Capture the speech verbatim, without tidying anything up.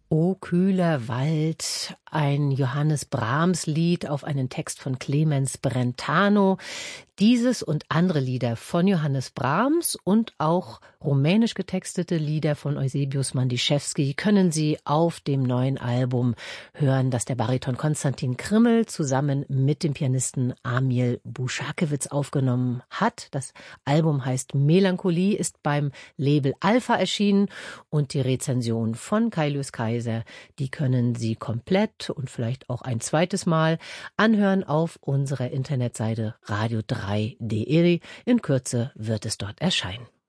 O kühler Wald, ein Johannes Brahms-Lied auf einen Text von Clemens Brentano. Dieses und andere Lieder von Johannes Brahms und auch rumänisch getextete Lieder von Eusebius Mandischewski können Sie auf dem neuen Album hören, das der Bariton Konstantin Krimmel zusammen mit dem Pianisten Amil Buschakewitz aufgenommen hat. Das Album heißt Melancholie, ist beim Label Alpha erschienen und die Rezension von Kailius Kaiser, die können Sie komplett und vielleicht auch ein zweites Mal anhören auf unserer Internetseite radio drei punkt de. In Kürze wird es dort erscheinen.